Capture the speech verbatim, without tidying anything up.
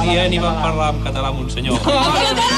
dia ni vam parlar en català amb un senyor.